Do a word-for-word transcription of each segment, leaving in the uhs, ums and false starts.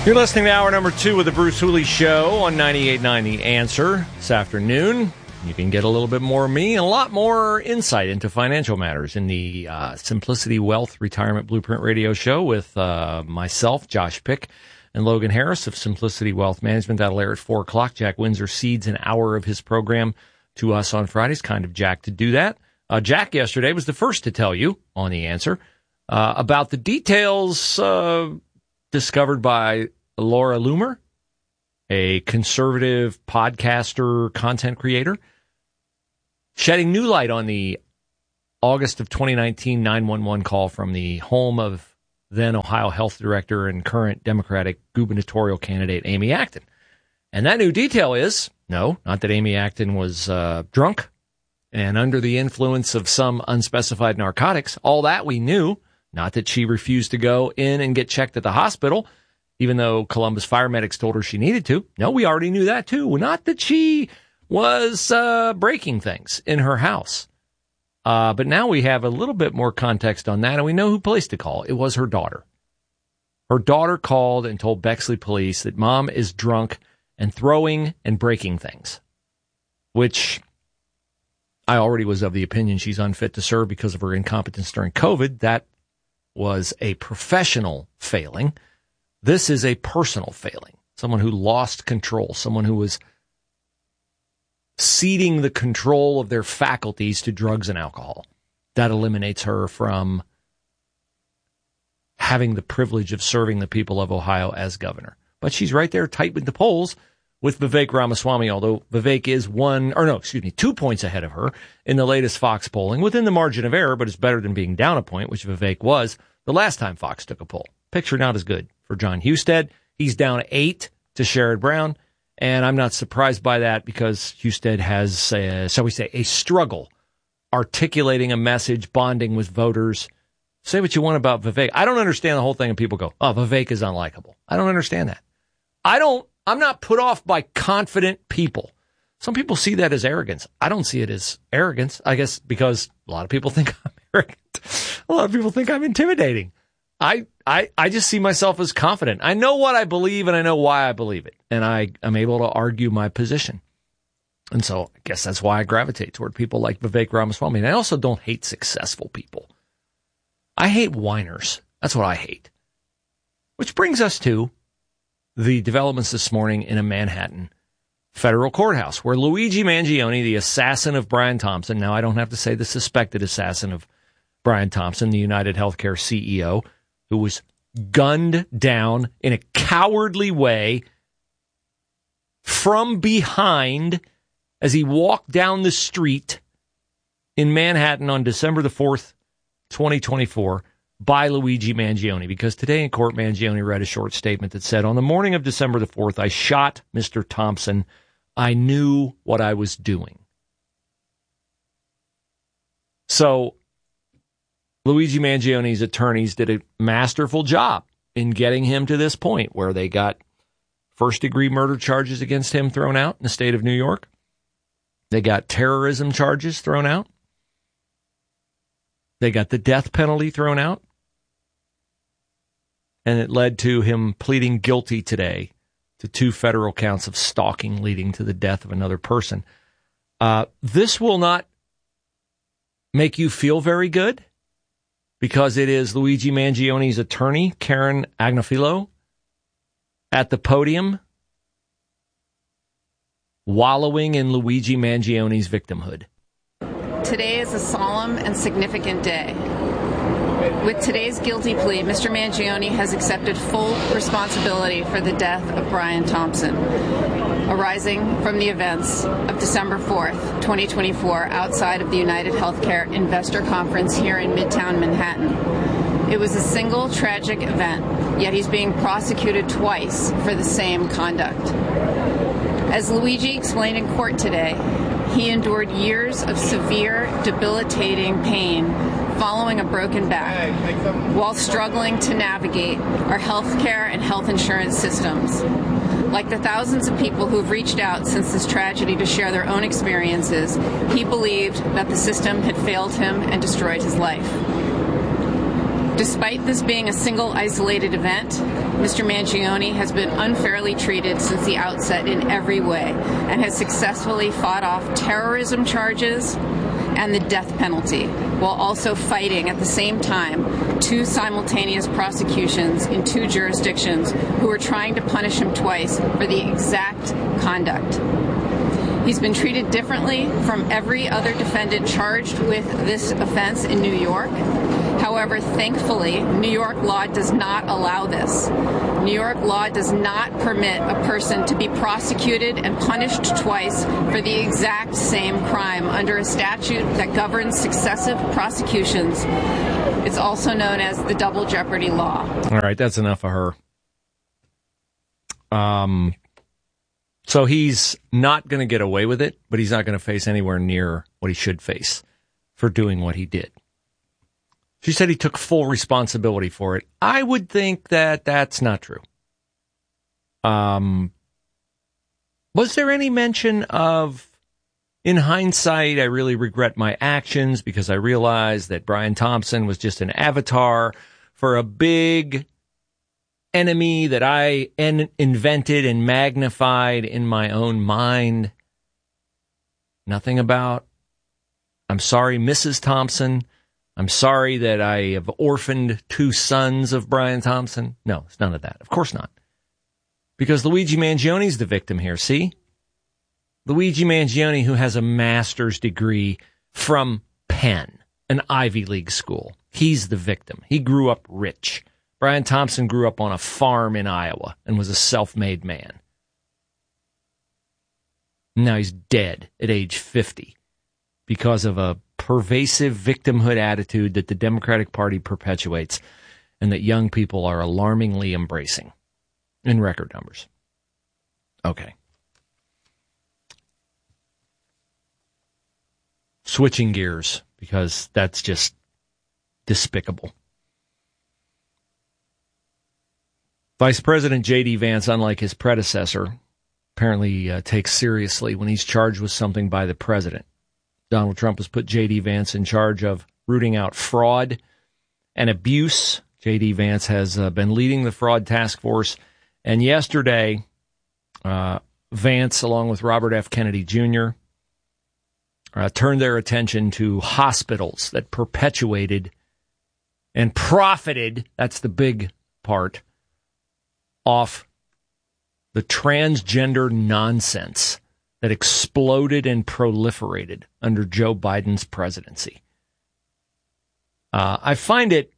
You're listening to hour number two of the Bruce Hooley Show on ninety-eight point nine The Answer. This afternoon, you can get a little bit more of me and a lot more insight into financial matters in the uh, Simplicity Wealth Retirement Blueprint Radio Show with uh, myself, Josh Pick, and Logan Harris of Simplicity Wealth Management. That'll air at four o'clock. Jack Windsor cedes an hour of his program to us on Fridays. Kind of Jack to do that. Uh, Jack yesterday was the first to tell you on The Answer uh, about the details uh, discovered by Laura Loomer, a conservative podcaster, content creator, shedding new light on the August of twenty nineteen nine one one call from the home of then Ohio Health Director and current Democratic gubernatorial candidate Amy Acton. And that new detail is, no, not that Amy Acton was uh, drunk and under the influence of some unspecified narcotics. All that we knew. Not that she refused to go in and get checked at the hospital, even though Columbus fire medics told her she needed to. No, we already knew that too. Not that she was uh, breaking things in her house. Uh, but now we have a little bit more context on that, and we know who placed the call. It was her daughter. Her daughter called and told Bexley police that mom is drunk and throwing and breaking things, which I already was of the opinion she's unfit to serve because of her incompetence during COVID. That was a professional failing. This is a personal failing. Someone who lost control, someone who was ceding the control of their faculties to drugs and alcohol. That eliminates her from having the privilege of serving the people of Ohio as governor. But she's right there tight with the polls with Vivek Ramaswamy, although Vivek is one, or no, excuse me, two points ahead of her in the latest Fox polling, within the margin of error, but it's better than being down a point, which Vivek was the last time Fox took a poll. Picture not as good for John Husted. He's down eight to Sherrod Brown, and I'm not surprised by that because Husted has, uh, shall we say, a struggle articulating a message, bonding with voters. Say what you want about Vivek. I don't understand the whole thing, and people go, oh, Vivek is unlikable. I don't understand that. I don't, I'm not put off by confident people. Some people see that as arrogance. I don't see it as arrogance, I guess, because a lot of people think I'm arrogant. A lot of people think I'm intimidating. I, I, I just see myself as confident. I know what I believe and I know why I believe it. And I am able to argue my position. And so I guess that's why I gravitate toward people like Vivek Ramaswamy. And I also don't hate successful people. I hate whiners. That's what I hate. Which brings us to the developments this morning in a Manhattan federal courthouse where Luigi Mangione, the assassin of Brian Thompson, now I don't have to say the suspected assassin of Brian Thompson, the United Healthcare C E O, who was gunned down in a cowardly way from behind as he walked down the street in Manhattan on December the fourth, twenty twenty-four, by Luigi Mangione. Because today in court, Mangione read a short statement that said, on the morning of December the fourth, I shot Mister Thompson. I knew what I was doing. So Luigi Mangione's attorneys did a masterful job in getting him to this point where they got first-degree murder charges against him thrown out in the state of New York. They got terrorism charges thrown out. They got the death penalty thrown out. And it led to him pleading guilty today to two federal counts of stalking leading to the death of another person. Uh, this will not make you feel very good because it is Luigi Mangione's attorney, Karen Agnifilo, at the podium wallowing in Luigi Mangione's victimhood. Today is a solemn and significant day. With today's guilty plea, Mister Mangione has accepted full responsibility for the death of Brian Thompson, arising from the events of December fourth, twenty twenty-four, outside of the United Healthcare Investor Conference here in Midtown Manhattan. It was a single tragic event, yet he's being prosecuted twice for the same conduct. As Luigi explained in court today, he endured years of severe, debilitating pain following a broken back while struggling to navigate our healthcare and health insurance systems. Like the thousands of people who've reached out since this tragedy to share their own experiences, he believed that the system had failed him and destroyed his life. Despite this being a single isolated event, Mister Mangione has been unfairly treated since the outset in every way and has successfully fought off terrorism charges and the death penalty, while also fighting at the same time two simultaneous prosecutions in two jurisdictions who are trying to punish him twice for the exact conduct. He's been treated differently from every other defendant charged with this offense in New York. However, thankfully, New York law does not allow this. New York law does not permit a person to be prosecuted and punished twice for the exact same crime under a statute that governs successive prosecutions. It's also known as the double jeopardy law. All right, that's enough of her. Um, so he's not going to get away with it, but he's not going to face anywhere near what he should face for doing what he did. She said he took full responsibility for it. I would think that that's not true. Um, was there any mention of, in hindsight, I really regret my actions because I realized that Brian Thompson was just an avatar for a big enemy that I en- invented and magnified in my own mind? Nothing about, I'm sorry, Missus Thompson. I'm sorry that I have orphaned two sons of Brian Thompson. No, it's none of that. Of course not. Because Luigi Mangione's the victim here, see? Luigi Mangione, who has a master's degree from Penn, an Ivy League school. He's the victim. He grew up rich. Brian Thompson grew up on a farm in Iowa and was a self-made man. Now he's dead at age fifty because of a pervasive victimhood attitude that the Democratic Party perpetuates and that young people are alarmingly embracing in record numbers. Okay. Switching gears, because that's just despicable. Vice President J D. Vance, unlike his predecessor, apparently uh, takes seriously when he's charged with something by the president. Donald Trump has put J D. Vance in charge of rooting out fraud and abuse. J D. Vance has uh, been leading the fraud task force. And yesterday, uh, Vance, along with Robert F. Kennedy Junior, uh, turned their attention to hospitals that perpetuated and profited, that's the big part, off the transgender nonsense that exploded and proliferated under Joe Biden's presidency. Uh, I find it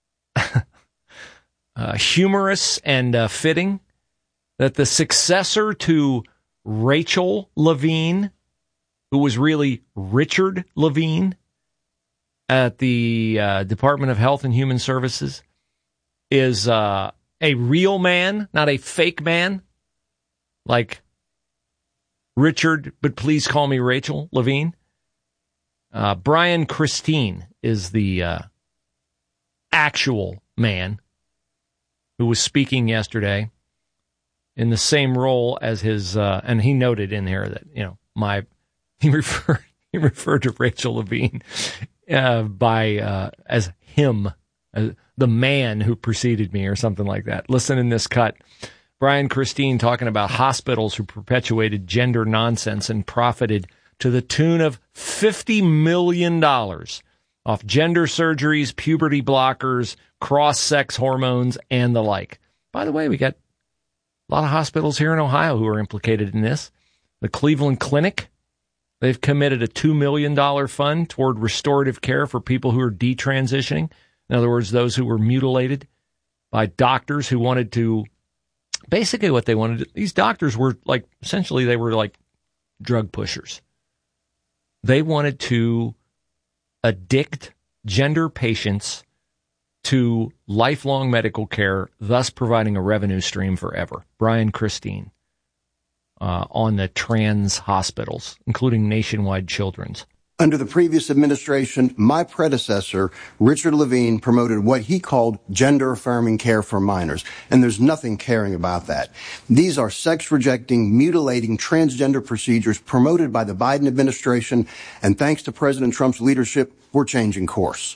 uh, humorous and uh, fitting that the successor to Rachel Levine, who was really Richard Levine at the uh, Department of Health and Human Services, is uh, a real man, not a fake man, like Richard, but please call me Rachel Levine. Uh, Brian Christine is the uh, actual man who was speaking yesterday in the same role as his, uh, and he noted in here that, you know, my, he referred, he referred to Rachel Levine uh, by, uh, as him, uh, the man who preceded me or something like that. Listen in this cut. Brian Christine talking about hospitals who perpetuated gender nonsense and profited to the tune of fifty million dollars off gender surgeries, puberty blockers, cross-sex hormones, and the like. By the way, we got a lot of hospitals here in Ohio who are implicated in this. The Cleveland Clinic, they've committed a two million dollars fund toward restorative care for people who are detransitioning. In other words, those who were mutilated by doctors who wanted to, basically what they wanted, these doctors were like, essentially they were like drug pushers. They wanted to addict gender patients to lifelong medical care, thus providing a revenue stream forever. Brian Christine uh, on the trans hospitals, including Nationwide Children's. Under the previous administration, my predecessor, Richard Levine, promoted what he called gender-affirming care for minors, and there's nothing caring about that. These are sex-rejecting, mutilating, transgender procedures promoted by the Biden administration, and thanks to President Trump's leadership, we're changing course.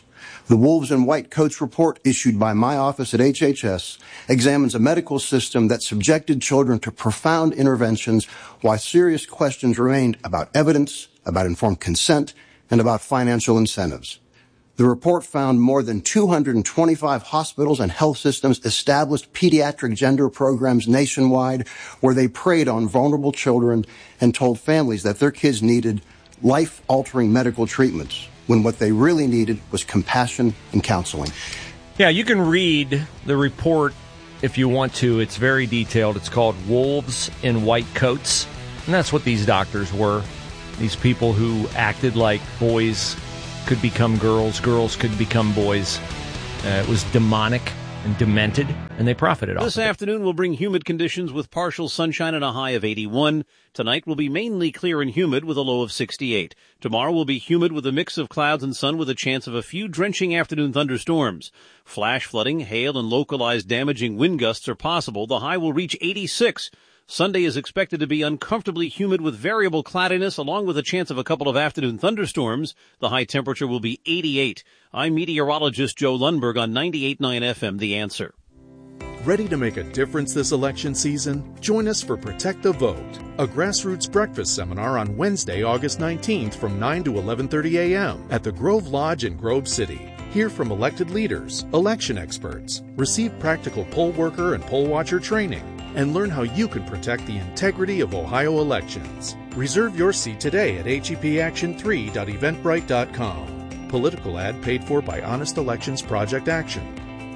The Wolves in White Coats report issued by my office at H H S examines a medical system that subjected children to profound interventions while serious questions remained about evidence, about informed consent, and about financial incentives. The report found more than two hundred twenty-five hospitals and health systems established pediatric gender programs nationwide where they preyed on vulnerable children and told families that their kids needed life-altering medical treatments, when what they really needed was compassion and counseling. Yeah, you can read the report if you want to. It's very detailed. It's called Wolves in White Coats. And that's what these doctors were. These people who acted like boys could become girls, girls could become boys. Uh, it was demonic and demented, and they profited off of it. This afternoon will bring humid conditions with partial sunshine and a high of eighty-one. Tonight will be mainly clear and humid with a low of sixty-eight. Tomorrow will be humid with a mix of clouds and sun with a chance of a few drenching afternoon thunderstorms. Flash flooding, hail, and localized damaging wind gusts are possible. The high will reach eighty-six. Sunday is expected to be uncomfortably humid with variable cloudiness along with a chance of a couple of afternoon thunderstorms. The high temperature will be eighty-eight. I'm meteorologist Joe Lundberg on ninety-eight point nine F M, The Answer. Ready to make a difference this election season? Join us for Protect the Vote, a grassroots breakfast seminar on Wednesday, August nineteenth from nine to eleven thirty a.m. at the Grove Lodge in Grove City. Hear from elected leaders, election experts, receive practical poll worker and poll watcher training, and learn how you can protect the integrity of Ohio elections. Reserve your seat today at H E P action three dot eventbrite dot com. Political ad paid for by Honest Elections Project Action.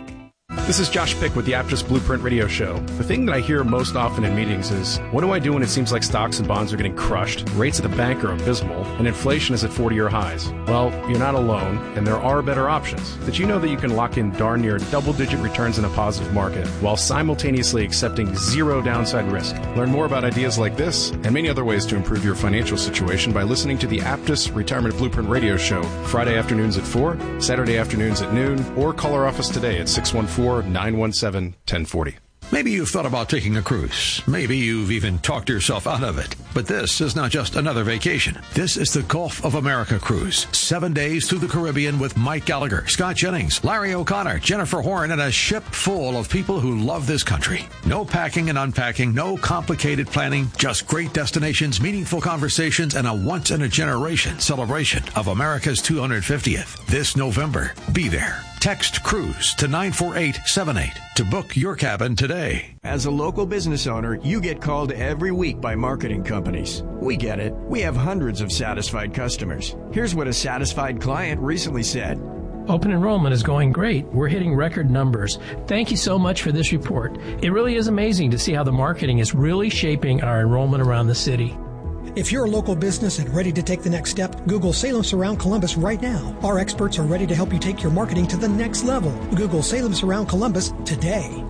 This is Josh Pick with the Aptus Blueprint Radio Show. The thing that I hear most often in meetings is, what do I do when it seems like stocks and bonds are getting crushed, rates at the bank are abysmal, and inflation is at forty-year highs? Well, you're not alone, and there are better options. Did you know that you can lock in darn near double-digit returns in a positive market while simultaneously accepting zero downside risk? Learn more about ideas like this and many other ways to improve your financial situation by listening to the Aptus Retirement Blueprint Radio Show Friday afternoons at four, Saturday afternoons at noon, or call our office today at six one four, nine one seven, one zero four zero. Maybe you've thought about taking a cruise. Maybe you've even talked yourself out of it. But this is not just another vacation. This is the Gulf of America cruise. Seven days through the Caribbean with Mike Gallagher, Scott Jennings, Larry O'Connor, Jennifer Horn, and a ship full of people who love this country. No packing and unpacking, no complicated planning, just great destinations, meaningful conversations, and a once-in-a-generation celebration of America's two hundred fiftieth. This November, be there. Text CRUISE to nine four eight seven eight to book your cabin today. As a local business owner, you get called every week by marketing companies. We get it. We have hundreds of satisfied customers. Here's what a satisfied client recently said. Open enrollment is going great. We're hitting record numbers. Thank you so much for this report. It really is amazing to see how the marketing is really shaping our enrollment around the city. If you're a local business and ready to take the next step, Google Salem Surround Columbus right now. Our experts are ready to help you take your marketing to the next level. Google Salem Surround Columbus today.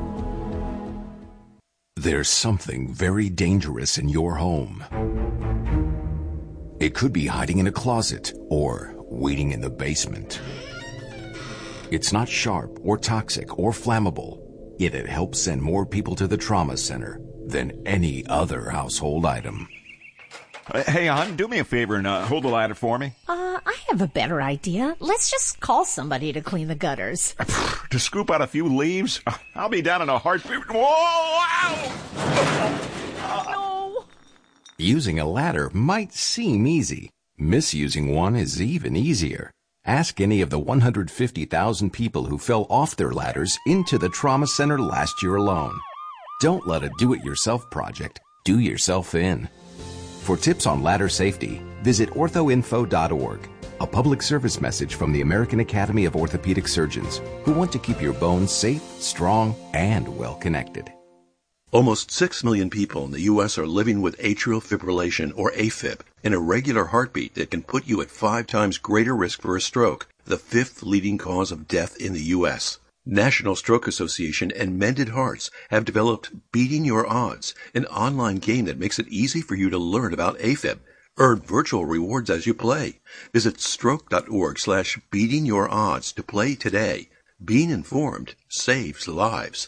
There's something very dangerous in your home. It could be hiding in a closet or waiting in the basement. It's not sharp or toxic or flammable, yet it helps send more people to the trauma center than any other household item. Hey, hon, do me a favor and uh, hold the ladder for me. Uh, I have a better idea. Let's just call somebody to clean the gutters. To scoop out a few leaves? I'll be down in a heartbeat. Whoa! Ow! No! Using a ladder might seem easy. Misusing one is even easier. Ask any of the one hundred fifty thousand people who fell off their ladders into the trauma center last year alone. Don't let a do-it-yourself project do yourself in. For tips on ladder safety, visit ortho info dot org, a public service message from the American Academy of Orthopedic Surgeons, who want to keep your bones safe, strong, and well-connected. Almost six million people in the U S are living with atrial fibrillation, or AFib, an irregular heartbeat that can put you at five times greater risk for a stroke, the fifth leading cause of death in the U S National Stroke Association and Mended Hearts have developed Beating Your Odds, an online game that makes it easy for you to learn about AFib. Earn virtual rewards as you play. Visit stroke.org slash beating your odds to play today. Being informed saves lives.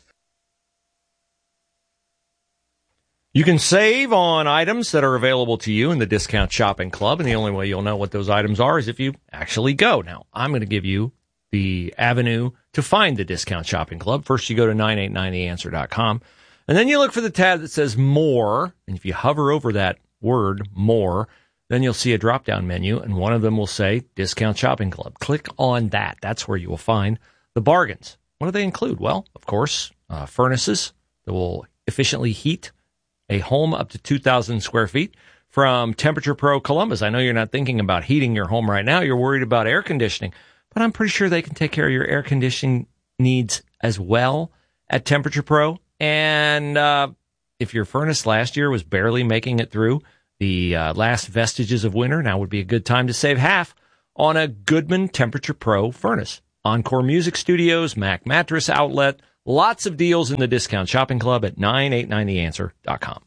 You can save on items that are available to you in the Discount Shopping Club, and the only way you'll know what those items are is if you actually go. Now, I'm going to give you the avenue to find the Discount Shopping Club. First, you go to nine eight nine the answer dot com, and then you look for the tab that says More, and if you hover over that word, More, then you'll see a drop-down menu, and one of them will say Discount Shopping Club. Click on that. That's where you will find the bargains. What do they include? Well, of course, uh, furnaces that will efficiently heat a home up to two thousand square feet from Temperature Pro Columbus. I know you're not thinking about heating your home right now. You're worried about air conditioning, but I'm pretty sure they can take care of your air conditioning needs as well at Temperature Pro. And uh, if your furnace last year was barely making it through the uh, last vestiges of winter, now would be a good time to save half on a Goodman Temperature Pro furnace. Encore Music Studios, Mac Mattress Outlet, lots of deals in the Discount Shopping Club at nine eight nine the answer dot com.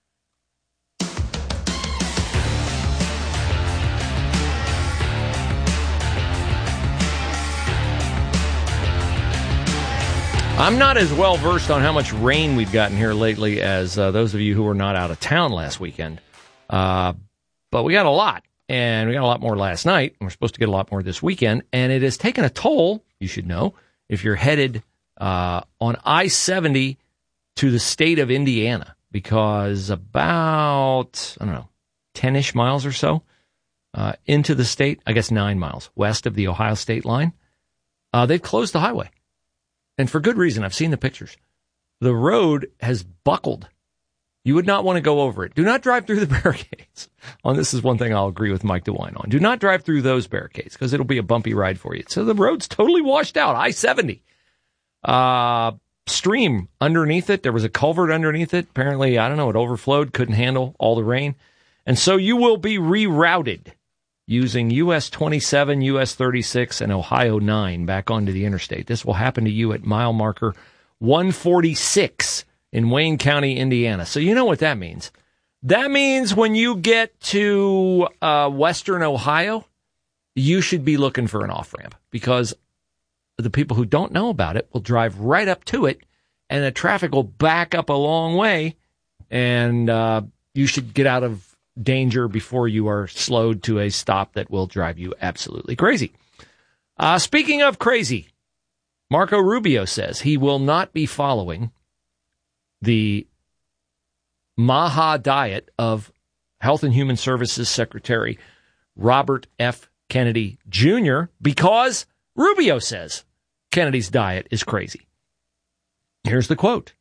I'm not as well versed on how much rain we've gotten here lately as uh, those of you who were not out of town last weekend. Uh, but we got a lot, and we got a lot more last night, and we're supposed to get a lot more this weekend, and it has taken a toll, you should know, if you're headed uh, on I seventy to the state of Indiana, because about, I don't know, ten-ish miles or so uh, into the state, I guess nine miles west of the Ohio state line, uh, they've closed the highway. And for good reason. I've seen the pictures. The road has buckled. You would not want to go over it. Do not drive through the barricades. On this is one thing I'll agree with Mike DeWine on. Do not drive through those barricades because it'll be a bumpy ride for you. So the road's totally washed out. I seventy. Uh, stream underneath it. There was a culvert underneath it. Apparently, I don't know, it overflowed, couldn't handle all the rain. And so you will be rerouted using U S twenty-seven, U S thirty-six, and Ohio nine back onto the interstate. This will happen to you at mile marker one forty-six in Wayne County, Indiana. So you know what that means. That means when you get to uh, western Ohio, you should be looking for an off-ramp because the people who don't know about it will drive right up to it, and the traffic will back up a long way, and uh, you should get out of danger before you are slowed to a stop that will drive you absolutely crazy. Uh, speaking of crazy, Marco Rubio says he will not be following the Maha diet of Health and Human Services Secretary Robert F. Kennedy Junior because Rubio says Kennedy's diet is crazy. Here's the quote.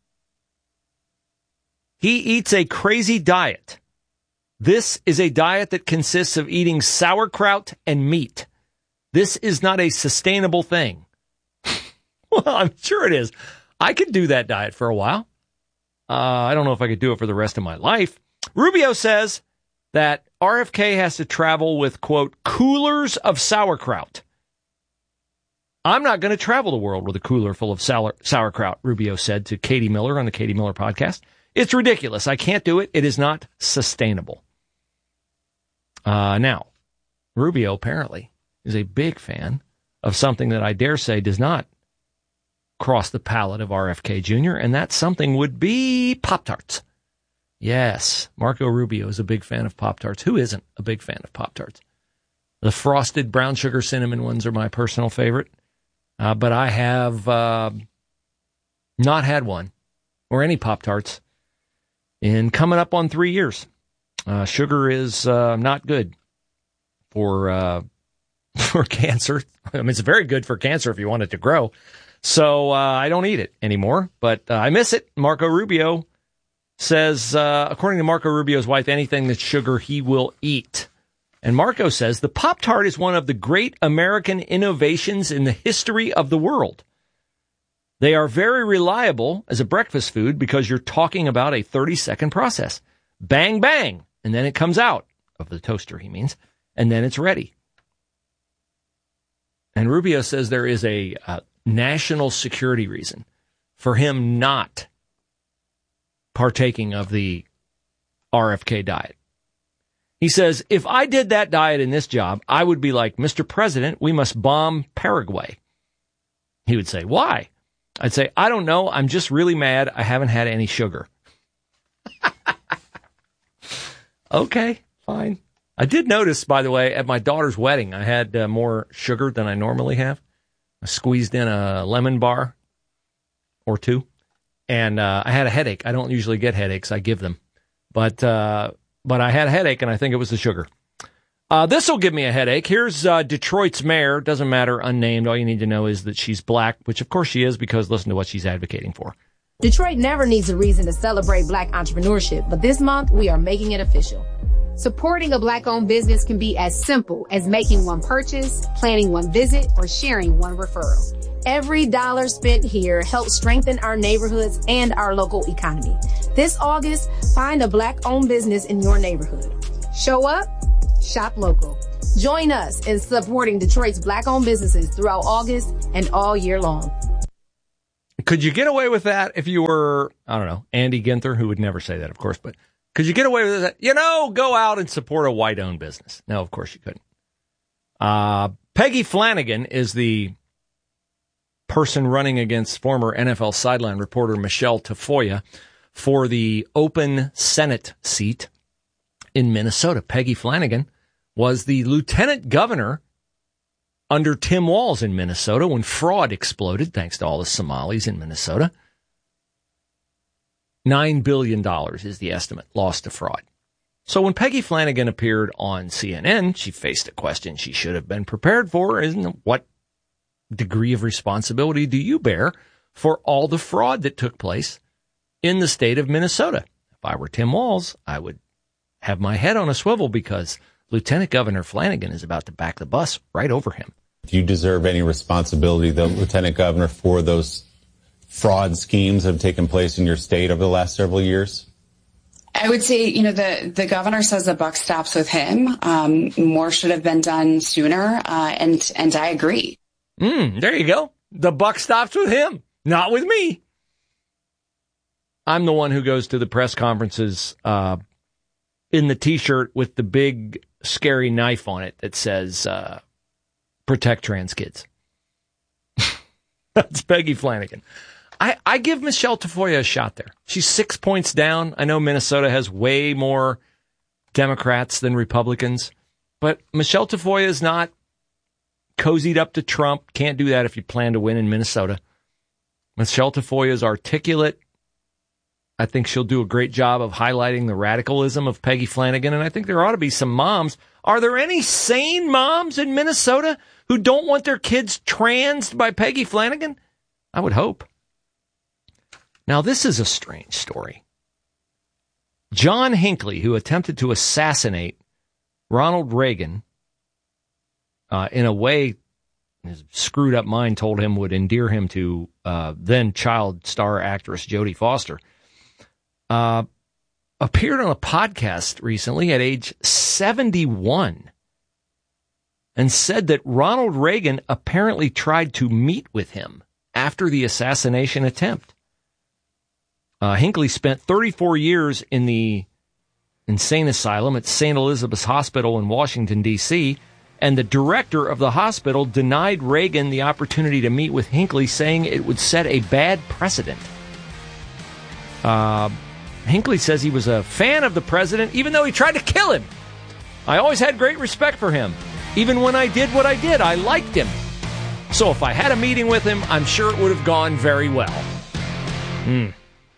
He eats a crazy diet. This is a diet that consists of eating sauerkraut and meat. This is not a sustainable thing. Well, I'm sure it is. I could do that diet for a while. Uh, I don't know if I could do it for the rest of my life. Rubio says that R F K has to travel with, quote, coolers of sauerkraut. I'm not going to travel the world with a cooler full of sour- sauerkraut, Rubio said to Katie Miller on the Katie Miller podcast. It's ridiculous. I can't do it. It is not sustainable. Uh, now, Rubio apparently is a big fan of something that I dare say does not cross the palate of R F K Junior, and that something would be Pop-Tarts. Yes, Marco Rubio is a big fan of Pop-Tarts. Who isn't a big fan of Pop-Tarts? The frosted brown sugar cinnamon ones are my personal favorite, uh, but I have uh, not had one or any Pop-Tarts in coming up on three years. Uh, sugar is uh, not good for uh, for cancer. I mean, it's very good for cancer if you want it to grow. So uh, I don't eat it anymore, but uh, I miss it. Marco Rubio says, uh, according to Marco Rubio's wife, anything that's sugar he will eat. And Marco says the Pop-Tart is one of the great American innovations in the history of the world. They are very reliable as a breakfast food because you're talking about a thirty-second process. Bang, bang, and then it comes out of the toaster, he means, and then it's ready. And Rubio says there is a uh, national security reason for him not partaking of the R F K diet. He says, if I did that diet in this job, I would be like, Mister President, we must bomb Paraguay. He would say, why? I'd say, I don't know. I'm just really mad. I haven't had any sugar. Okay, fine. I did notice, by the way, at my daughter's wedding, I had uh, more sugar than I normally have. I squeezed in a lemon bar or two, and uh, I had a headache. I don't usually get headaches. I give them. But uh, but I had a headache, and I think it was the sugar. Uh, this will give me a headache. Here's uh, Detroit's mayor. Doesn't matter, unnamed. All you need to know is that she's black, which of course she is, because listen to what she's advocating for. Detroit never needs a reason to celebrate black entrepreneurship, but this month we are making it official. Supporting a black-owned business can be as simple as making one purchase, planning one visit, or sharing one referral. Every dollar spent here helps strengthen our neighborhoods and our local economy. This August, find a black-owned business in your neighborhood. Show up, shop local. Join us in supporting Detroit's black-owned businesses throughout August and all year long. Could you get away with that if you were, I don't know, Andy Ginther, who would never say that, of course, but could you get away with that? You know, go out and support a white-owned business. No, of course you couldn't. Uh, Peggy Flanagan is the person running against former N F L sideline reporter Michelle Tafoya for the open Senate seat in Minnesota. Peggy Flanagan was the lieutenant governor under Tim Walz in Minnesota when fraud exploded, thanks to all the Somalis in Minnesota. Nine billion dollars is the estimate lost to fraud. So when Peggy Flanagan appeared on C N N, she faced a question she should have been prepared for. Isn't what degree of responsibility do you bear for all the fraud that took place in the state of Minnesota? If I were Tim Walz, I would have my head on a swivel because Lieutenant Governor Flanagan is about to back the bus right over him. Do you deserve any responsibility, though, Lieutenant Governor, for those fraud schemes that have taken place in your state over the last several years? I would say, you know, the, the governor says the buck stops with him. Um, more should have been done sooner, uh, and, and I agree. Mm, there you go. The buck stops with him, not with me. I'm the one who goes to the press conferences uh, in the T-shirt with the big scary knife on it that says, uh, protect trans kids. That's Peggy Flanagan. I, I give Michelle Tafoya a shot there. She's six points down. I know Minnesota has way more Democrats than Republicans, but Michelle Tafoya is not cozied up to Trump. Can't do that if you plan to win in Minnesota. Michelle Tafoya is articulate. I think she'll do a great job of highlighting the radicalism of Peggy Flanagan, and I think there ought to be some moms. Are there any sane moms in Minnesota who don't want their kids transed by Peggy Flanagan? I would hope. Now, this is a strange story. John Hinckley, who attempted to assassinate Ronald Reagan uh, in a way his screwed up mind told him would endear him to uh, then child star actress Jodie Foster, uh, appeared on a podcast recently at age seventy-one and said that Ronald Reagan apparently tried to meet with him after the assassination attempt. Uh, Hinckley spent thirty-four years in the insane asylum at Saint Elizabeth's Hospital in Washington, D C, and the director of the hospital denied Reagan the opportunity to meet with Hinckley, saying it would set a bad precedent. Uh, Hinckley says he was a fan of the president, even though he tried to kill him. I always had great respect for him. Even when I did what I did, I liked him. So if I had a meeting with him, I'm sure it would have gone very well. Hmm.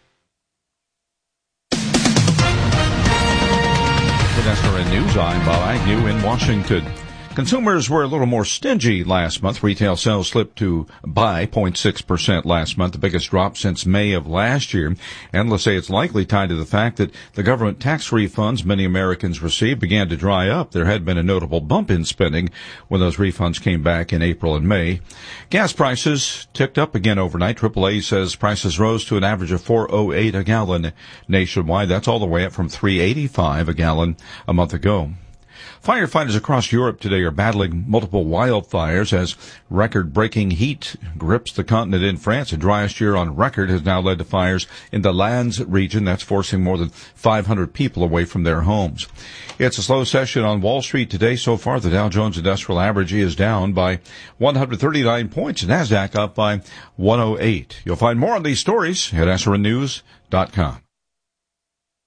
S R N News, I'm Bob Agnew in Washington. Consumers were a little more stingy last month. Retail sales slipped to by zero point six percent last month, the biggest drop since May of last year. Analysts say it's likely tied to the fact that the government tax refunds many Americans received began to dry up. There had been a notable bump in spending when those refunds came back in April and May. Gas prices ticked up again overnight. triple A says prices rose to an average of four oh eight a gallon nationwide. That's all the way up from three eighty-five a gallon a month ago. Firefighters across Europe today are battling multiple wildfires as record-breaking heat grips the continent in France. The driest year on record has now led to fires in the Landes region. That's forcing more than five hundred people away from their homes. It's a slow session on Wall Street today. So far, the Dow Jones Industrial Average is down by one hundred thirty-nine points. NASDAQ up by one oh eight. You'll find more on these stories at S R N news dot com.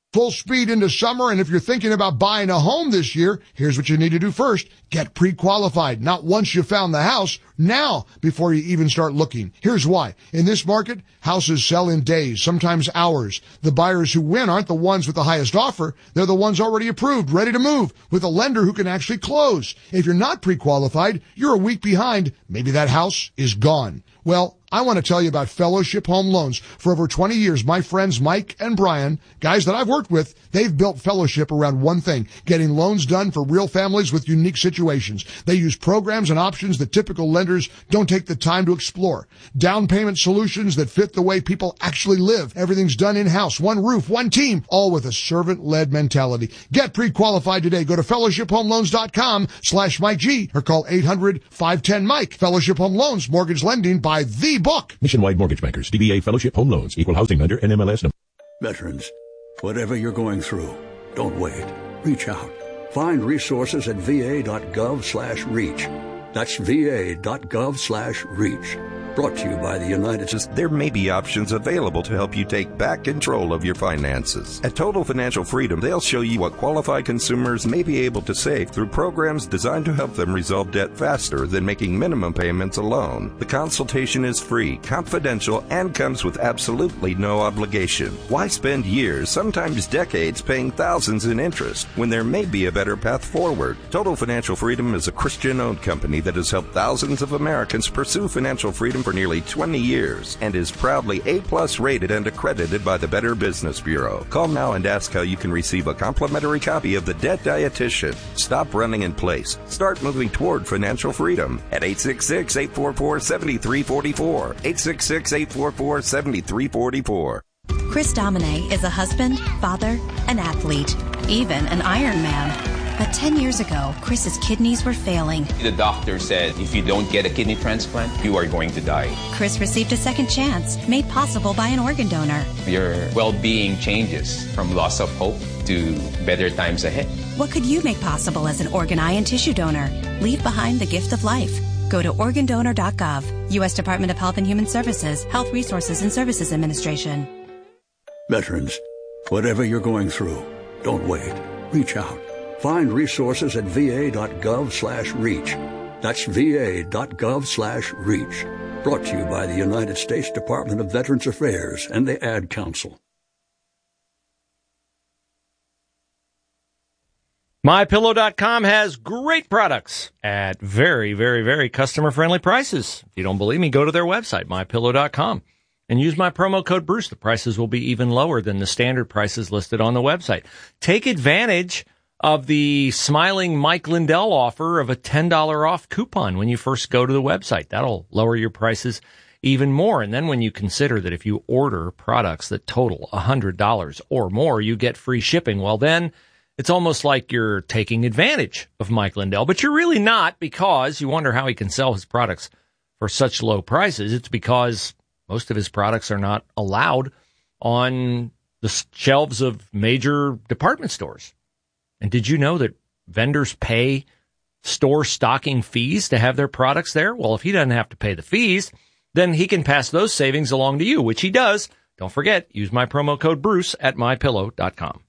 Full speed into summer, and if you're thinking about buying a home this year, here's what you need to do first. Get pre-qualified. Not once you found the house, now before you even start looking. Here's why. In this market, houses sell in days, sometimes hours. The buyers who win aren't the ones with the highest offer. They're the ones already approved, ready to move, with a lender who can actually close. If you're not pre-qualified, you're a week behind. Maybe that house is gone. Well, I want to tell you about Fellowship Home Loans. For over twenty years, my friends Mike and Brian, guys that I've worked with, they've built Fellowship around one thing, getting loans done for real families with unique situations. They use programs and options that typical lenders don't take the time to explore. Down payment solutions that fit the way people actually live. Everything's done in-house, one roof, one team, all with a servant-led mentality. Get pre-qualified today. Go to fellowship home loans dot com slash Mike G or call eight hundred, five one zero, Mike. Fellowship Home Loans, mortgage lending by the book. Nationwide Mortgage Bankers, D B A Fellowship Home Loans, Equal Housing Lender, N M L S number. Veterans, whatever you're going through, don't wait. Reach out. Find resources at va.gov slash reach. That's va.gov slash reach. Brought to you by the United States. There may be options available to help you take back control of your finances. At Total Financial Freedom, they'll show you what qualified consumers may be able to save through programs designed to help them resolve debt faster than making minimum payments alone. The consultation is free, confidential, and comes with absolutely no obligation. Why spend years, sometimes decades, paying thousands in interest when there may be a better path forward? Total Financial Freedom is a Christian-owned company that has helped thousands of Americans pursue financial freedom for nearly twenty years and is proudly A-plus rated and accredited by the Better Business Bureau. Call now and ask how you can receive a complimentary copy of The Debt Dietitian. Stop running in place. Start moving toward financial freedom at eight six six, eight four four, seven three four four. eight six six, eight four four, seven three four four. Chris Domine is a husband, father, an athlete, even an Ironman. But ten years ago, Chris's kidneys were failing. The doctor said, if you don't get a kidney transplant, you are going to die. Chris received a second chance, made possible by an organ donor. Your well-being changes from loss of hope to better times ahead. What could you make possible as an organ, eye, and tissue donor? Leave behind the gift of life. Go to organ donor dot gov. U S Department of Health and Human Services, Health Resources and Services Administration. Veterans, whatever you're going through, don't wait. Reach out. Find resources at va.gov slash reach. That's va.gov slash reach. Brought to you by the United States Department of Veterans Affairs and the Ad Council. My Pillow dot com has great products at very, very, very customer-friendly prices. If you don't believe me, go to their website, My Pillow dot com, and use my promo code Bruce. The prices will be even lower than the standard prices listed on the website. Take advantage of the smiling Mike Lindell offer of a ten dollars off coupon when you first go to the website. That'll lower your prices even more. And then when you consider that if you order products that total one hundred dollars or more, you get free shipping, well, then it's almost like you're taking advantage of Mike Lindell. But you're really not, because you wonder how he can sell his products for such low prices. It's because most of his products are not allowed on the shelves of major department stores. And did you know that vendors pay store stocking fees to have their products there? Well, if he doesn't have to pay the fees, then he can pass those savings along to you, which he does. Don't forget, use my promo code Bruce at my pillow dot com.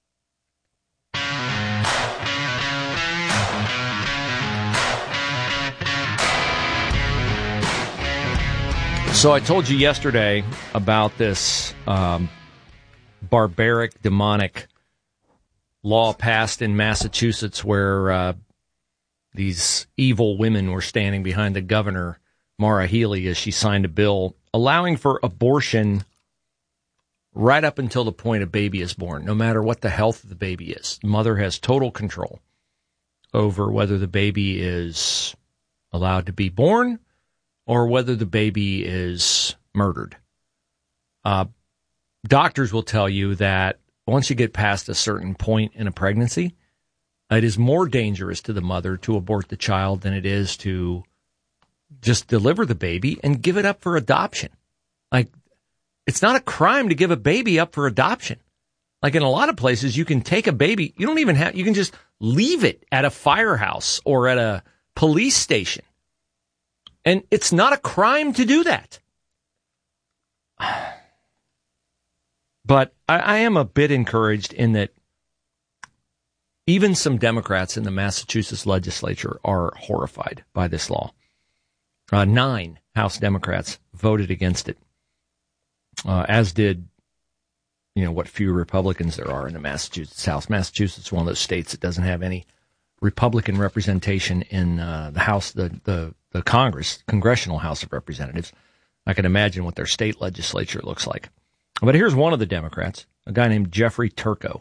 So I told you yesterday about this um, barbaric, demonic law passed in Massachusetts where uh, these evil women were standing behind the governor, Maura Healey, as she signed a bill allowing for abortion right up until the point a baby is born, no matter what the health of the baby is. The mother has total control over whether the baby is allowed to be born or whether the baby is murdered. Uh, doctors will tell you that once you get past a certain point in a pregnancy, it is more dangerous to the mother to abort the child than it is to just deliver the baby and give it up for adoption. Like, it's not a crime to give a baby up for adoption. Like in a lot of places, you can take a baby, you don't even have, you can just leave it at a firehouse or at a police station. And it's not a crime to do that. But I, I am a bit encouraged in that even some Democrats in the Massachusetts legislature are horrified by this law. Uh, nine House Democrats voted against it, uh, as did, you know, what few Republicans there are in the Massachusetts House. Massachusetts is one of those states that doesn't have any Republican representation in uh, the House, the, the, the Congress, Congressional House of Representatives. I can imagine what their state legislature looks like. But here's one of the Democrats, a guy named Jeffrey Turco.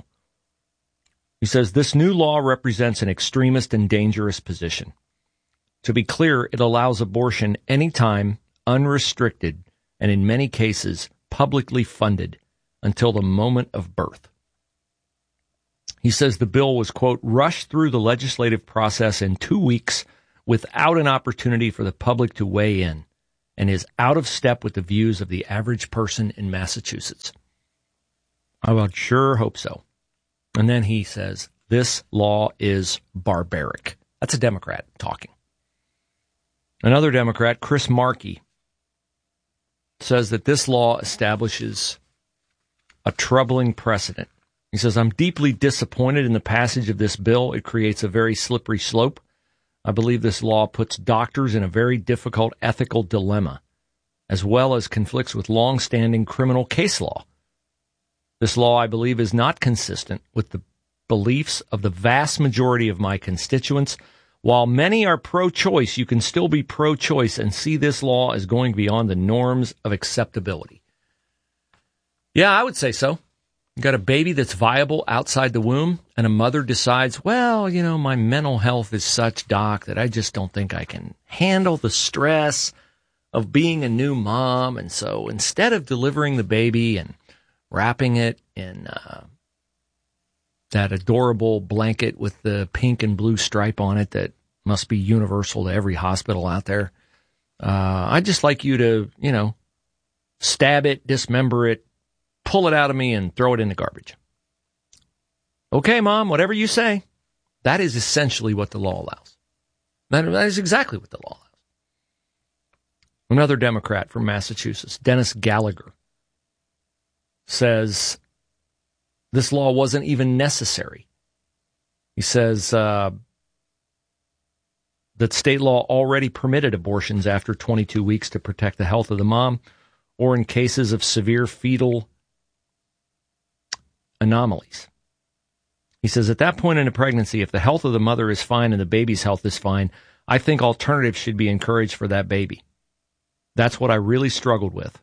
He says, this new law represents an extremist and dangerous position. To be clear, it allows abortion anytime, unrestricted, and in many cases, publicly funded until the moment of birth. He says the bill was, quote, rushed through the legislative process in two weeks without an opportunity for the public to weigh in, and is out of step with the views of the average person in Massachusetts. I would sure hope so. And then he says, this law is barbaric. That's a Democrat talking. Another Democrat, Chris Markey, says that this law establishes a troubling precedent. He says, I'm deeply disappointed in the passage of this bill. It creates a very slippery slope. I believe this law puts doctors in a very difficult ethical dilemma, as well as conflicts with long-standing criminal case law. This law, I believe, is not consistent with the beliefs of the vast majority of my constituents. While many are pro-choice, you can still be pro-choice and see this law as going beyond the norms of acceptability. Yeah, I would say so. You got a baby that's viable outside the womb, and a mother decides, well, you know, my mental health is such, doc, that I just don't think I can handle the stress of being a new mom. And so instead of delivering the baby and wrapping it in uh, that adorable blanket with the pink and blue stripe on it that must be universal to every hospital out there, uh, I'd just like you to, you know, stab it, dismember it, pull it out of me and throw it in the garbage. Okay, Mom, whatever you say. That is essentially what the law allows. That, that is exactly what the law allows. Another Democrat from Massachusetts, Dennis Gallagher, says this law wasn't even necessary. He says uh, that state law already permitted abortions after twenty-two weeks to protect the health of the mom, or in cases of severe fetal anomalies. He says, at that point in a pregnancy, if the health of the mother is fine and the baby's health is fine, I think alternatives should be encouraged for that baby. That's what I really struggled with.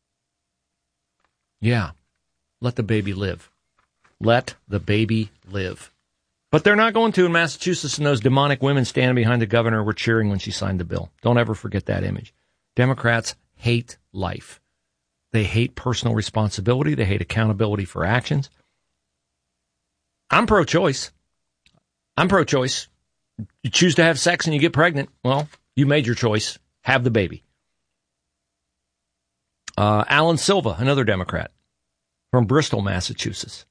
Yeah, let the baby live. Let the baby live. But they're not going to in Massachusetts, and those demonic women standing behind the governor were cheering when she signed the bill. Don't ever forget that image. Democrats hate life. They hate personal responsibility. They hate accountability for actions. I'm pro-choice. I'm pro-choice. You choose to have sex and you get pregnant. Well, you made your choice. Have the baby. Uh, Alan Silva, another Democrat from Bristol, Massachusetts.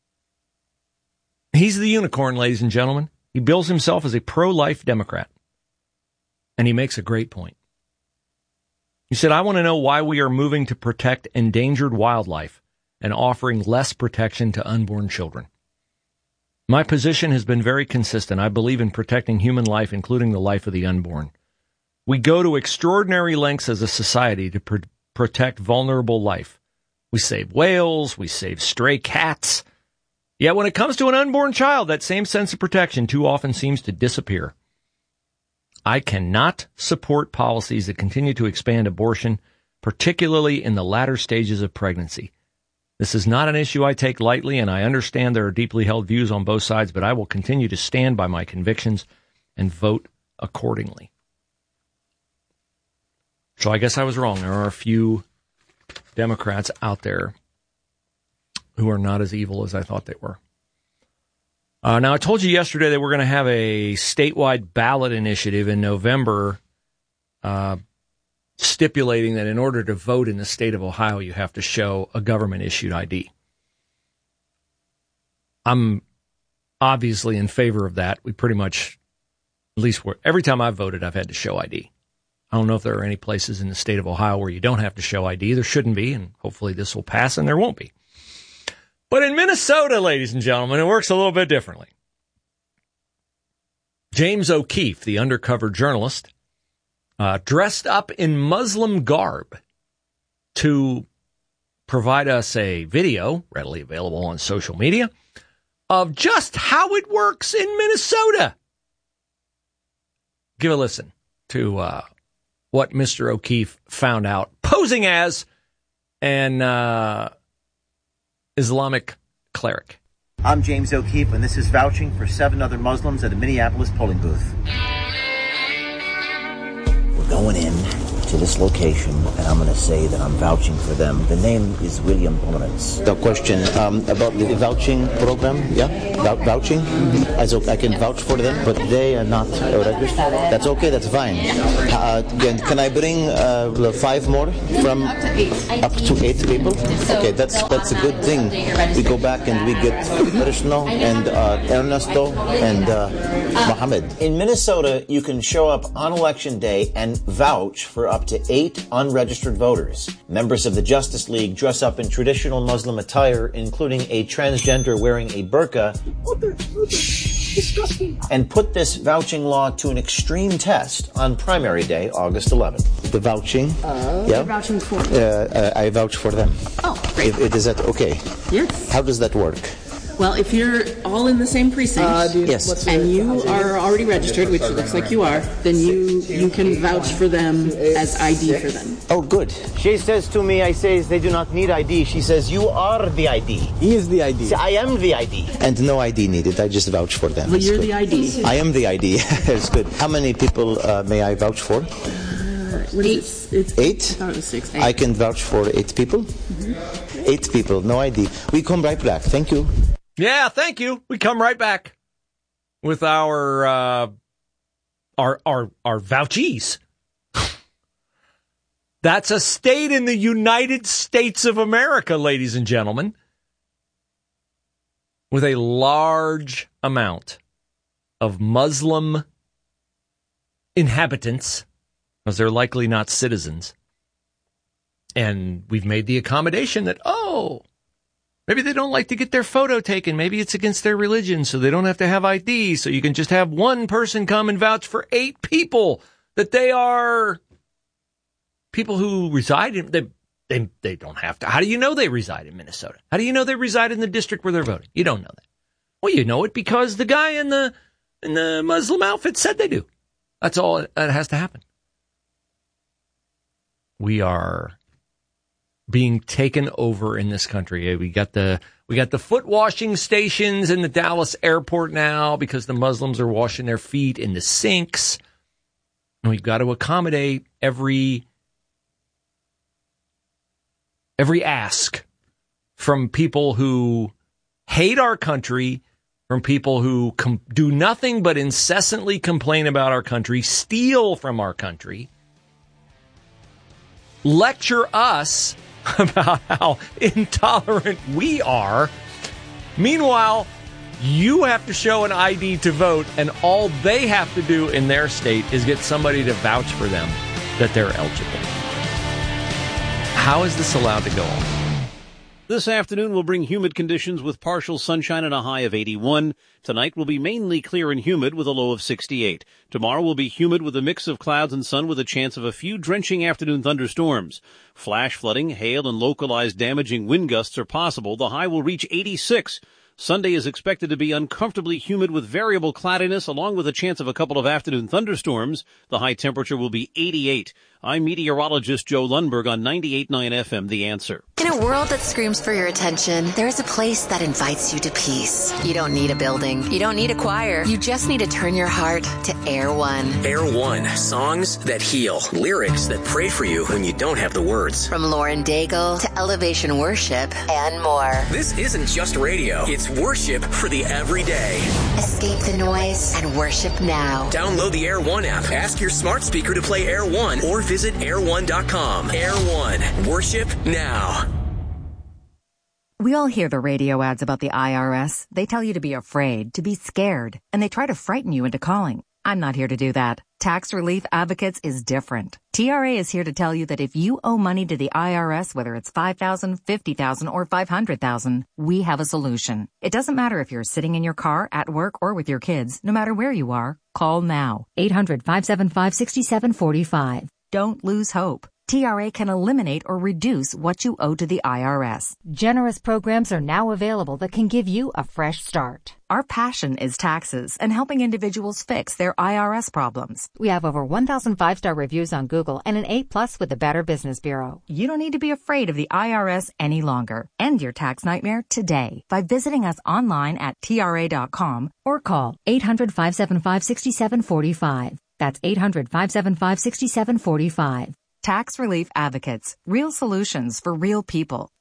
He's the unicorn, ladies and gentlemen. He bills himself as a pro-life Democrat. And he makes a great point. He said, I want to know why we are moving to protect endangered wildlife and offering less protection to unborn children. My position has been very consistent. I believe in protecting human life, including the life of the unborn. We go to extraordinary lengths as a society to pr- protect vulnerable life. We save whales, we save stray cats. Yet when it comes to an unborn child, that same sense of protection too often seems to disappear. I cannot support policies that continue to expand abortion, particularly in the latter stages of pregnancy. This is not an issue I take lightly, and I understand there are deeply held views on both sides, but I will continue to stand by my convictions and vote accordingly. So I guess I was wrong. There are a few Democrats out there who are not as evil as I thought they were. Uh, now, I told you yesterday that we're going to have a statewide ballot initiative in November, uh, stipulating that in order to vote in the state of Ohio, you have to show a government-issued I D. I'm obviously in favor of that. We pretty much, at least every time I've voted, I've had to show I D. I don't know if there are any places in the state of Ohio where you don't have to show I D. There shouldn't be, and hopefully this will pass, and there won't be. But in Minnesota, ladies and gentlemen, it works a little bit differently. James O'Keefe, the undercover journalist, uh, dressed up in Muslim garb to provide us a video, readily available on social media, of just how it works in Minnesota. Give a listen to uh, what Mister O'Keefe found out, posing as an uh, Islamic cleric. I'm James O'Keefe, and this is vouching for seven other Muslims at a Minneapolis polling booth. We're going in to this location, and I'm going to say that I'm vouching for them. The name is William Pomerantz. The question um, about the vouching program, yeah? Vou- vouching? As I can vouch for them, but they are not registered. That's okay, that's fine. Uh, can, can I bring uh, five more from up to eight, up to eight people? Okay, that's that's a good thing. We go back and we get Krishna and uh, Ernesto and uh, Mohammed. In Minnesota, you can show up on election day and vouch for up to eight unregistered voters. Members of the Justice League dress up in traditional Muslim attire, including a transgender wearing a burqa, and put this vouching law to an extreme test on primary day, August eleventh. The vouching? Oh, yeah? You're vouching for? Uh, uh, I vouch for them. Oh, great. If, if, is that okay? Yes. How does that work? Well, if you're all in the same precinct, Uh, dude, Yes. what's the- and you are already registered, which looks like you are, then you you can vouch for them as I D for them. Oh, good. She says to me, I say they do not need I D. She says, you are the I D. He is the I D. I am the I D. And no I D needed. I just vouch for them. Well, It's you're good. the I D. I am the I D. It's good. How many people uh, may I vouch for? Eight. It's, Eight? I thought it was six. Eight. I can vouch for eight people? Mm-hmm. Eight people, no I D. We come right back. Thank you. Yeah, thank you. We come right back with our uh, our our our vouchees. That's a state in the United States of America, ladies and gentlemen, with a large amount of Muslim inhabitants, because they're likely not citizens. And we've made the accommodation that, oh, maybe they don't like to get their photo taken. Maybe it's against their religion, so they don't have to have I D. So you can just have one person come and vouch for eight people that they are people who reside in. They, they, they don't have to. How do you know they reside in Minnesota? How do you know they reside in the district where they're voting? You don't know that. Well, you know it because the guy in the in the Muslim outfit said they do. That's all that has to happen. We are being taken over in this country. We got the we got the foot washing stations in the Dallas airport now because the Muslims are washing their feet in the sinks. And we've got to accommodate every every ask from people who hate our country, from people who com- do nothing but incessantly complain about our country, steal from our country, lecture us about how intolerant we are. Meanwhile, you have to show an I D to vote, and all they have to do in their state is get somebody to vouch for them that they're eligible. How is this allowed to go on? This afternoon will bring humid conditions with partial sunshine and a high of eighty-one. Tonight will be mainly clear and humid with a low of sixty-eight. Tomorrow will be humid with a mix of clouds and sun with a chance of a few drenching afternoon thunderstorms. Flash flooding, hail, and localized damaging wind gusts are possible. The high will reach eighty-six. Sunday is expected to be uncomfortably humid with variable cloudiness along with a chance of a couple of afternoon thunderstorms. The high temperature will be eighty-eight. I'm meteorologist Joe Lundberg on ninety-eight point nine F M, The Answer. In a world that screams for your attention, there is a place that invites you to peace. You don't need a building. You don't need a choir. You just need to turn your heart to Air One. Air One, songs that heal, lyrics that pray for you when you don't have the words. From Lauren Daigle to Elevation Worship and more. This isn't just radio. It's worship for the everyday. Escape the noise and worship now. Download the Air One app. Ask your smart speaker to play Air One or visit air one dot com. Air One, worship now. We all hear the radio ads about the I R S. They tell you to be afraid, to be scared, and they try to frighten you into calling. I'm not here to do that. Tax Relief Advocates is different. T R A is here to tell you that if you owe money to the I R S, whether it's five thousand dollars, fifty thousand dollars, or five hundred thousand dollars, we have a solution. It doesn't matter if you're sitting in your car, at work, or with your kids. No matter where you are, call now. eight hundred, five seven five, six seven four five. Don't lose hope. T R A can eliminate or reduce what you owe to the I R S. Generous programs are now available that can give you a fresh start. Our passion is taxes and helping individuals fix their I R S problems. We have over one thousand five-star reviews on Google and an A plus with the Better Business Bureau. You don't need to be afraid of the I R S any longer. End your tax nightmare today by visiting us online at T R A dot com or call eight hundred, five seven five, six seven four five. That's eight hundred, five seven five, six seven four five. Tax Relief Advocates. Real solutions for real people.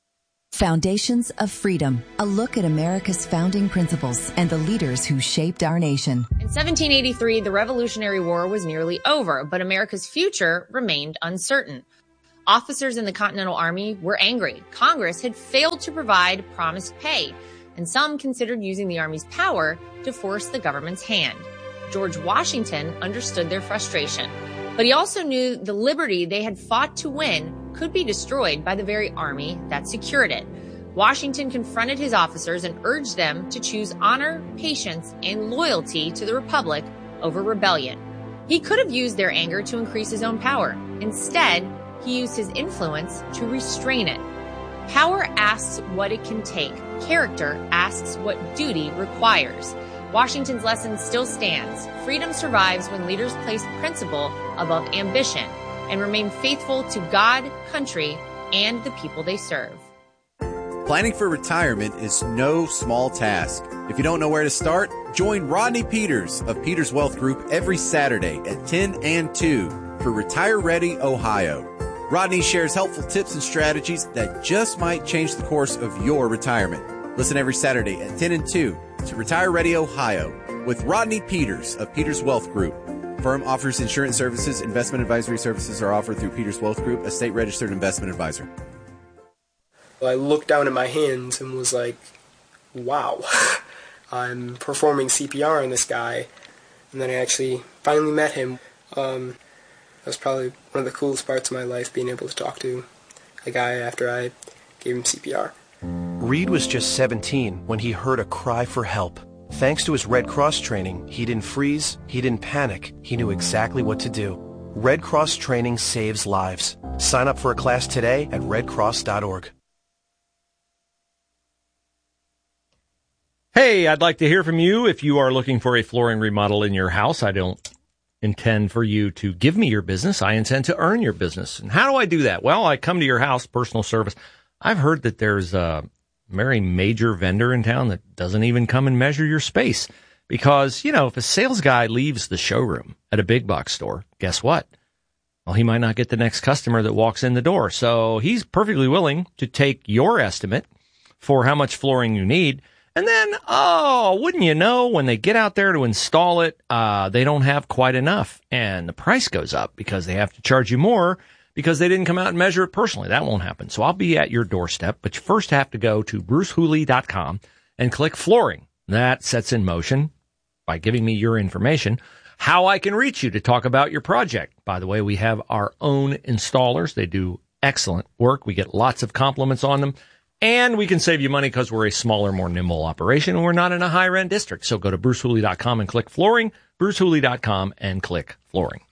Foundations of Freedom. A look at America's founding principles and the leaders who shaped our nation. In seventeen eighty-three, the Revolutionary War was nearly over, but America's future remained uncertain. Officers in the Continental Army were angry. Congress had failed to provide promised pay, and some considered using the Army's power to force the government's hand. George Washington understood their frustration. But he also knew the liberty they had fought to win could be destroyed by the very army that secured it. Washington confronted his officers and urged them to choose honor, patience, and loyalty to the Republic over rebellion. He could have used their anger to increase his own power. Instead, he used his influence to restrain it. Power asks what it can take. Character asks what duty requires. Washington's lesson still stands. Freedom survives when leaders place principle above ambition and remain faithful to God, country, and the people they serve. Planning for retirement is no small task. If you don't know where to start, join Rodney Peters of Peters Wealth Group every Saturday at ten and two for Retire Ready Ohio. Rodney shares helpful tips and strategies that just might change the course of your retirement. Listen every Saturday at ten and two to Retire Ready Ohio with Rodney Peters of Peters Wealth Group. Firm offers insurance services. Investment advisory services are offered through Peters Wealth Group, a state-registered investment advisor. I looked down at my hands and was like, wow, I'm performing C P R on this guy. And then I actually finally met him. Um, that was probably one of the coolest parts of my life, being able to talk to a guy after I gave him C P R. Reed was just seventeen when he heard a cry for help. Thanks to his Red Cross training, he didn't freeze, he didn't panic, he knew exactly what to do. Red Cross training saves lives. Sign up for a class today at red cross dot org. Hey, I'd like to hear from you if you are looking for a flooring remodel in your house. I don't intend for you to give me your business. I intend to earn your business. And how do I do that? Well, I come to your house, personal service. I've heard that there's a very major vendor in town that doesn't even come and measure your space because, you know, if a sales guy leaves the showroom at a big box store, guess what? Well, he might not get the next customer that walks in the door. So he's perfectly willing to take your estimate for how much flooring you need. And then, oh, wouldn't you know, when they get out there to install it, uh, they don't have quite enough. And the price goes up because they have to charge you more because they didn't come out and measure it personally. That won't happen. So I'll be at your doorstep, but you first have to go to bruce hooley dot com and click flooring. That sets in motion, by giving me your information, how I can reach you to talk about your project. By the way, we have our own installers. They do excellent work. We get lots of compliments on them. And we can save you money because we're a smaller, more nimble operation, and we're not in a high-rent district. So go to bruce hooley dot com and click flooring, bruce hooley dot com and click flooring.